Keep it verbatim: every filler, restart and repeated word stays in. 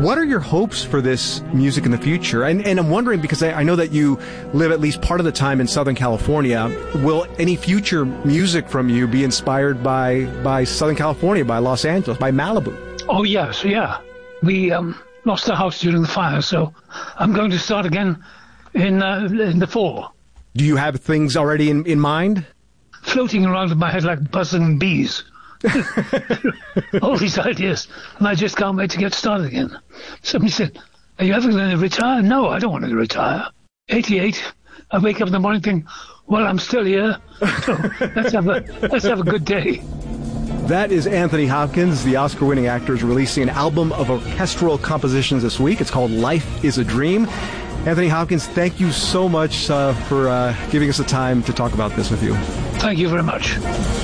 What are your hopes for this music in the future? And, and I'm wondering, because I, I know that you live at least part of the time in Southern California, will any future music from you be inspired by, by Southern California, by Los Angeles, by Malibu? Oh, yes, yeah. We um, lost the house during the fire, so I'm going to start again in, uh, in the fall. Do you have things already in, in mind? Floating around in my head like buzzing bees. All these ideas, and I just can't wait to get started again. Somebody said, are you ever going to retire? No, I don't want to retire. eighty-eight, I wake up in the morning thinking, well, I'm still here, so let's have a, let's have a good day. That is Anthony Hopkins. The Oscar-winning actor is releasing an album of orchestral compositions this week. It's called Life is a Dream. Anthony Hopkins, thank you so much uh, for uh, giving us the time to talk about this with you. Thank you very much.